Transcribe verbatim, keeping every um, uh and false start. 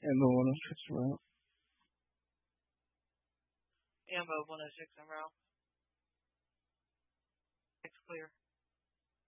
Ambo one oh six route. Ambo one oh six en route. It's clear.